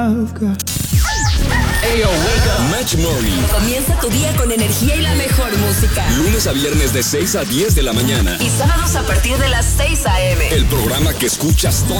Hey, yo, wake up. Match Morning. Comienza tu día con energía y la mejor música. Lunes a viernes de 6 a 10 de la mañana. Y sábados a partir de las 6 a.m. El programa que escuchas todos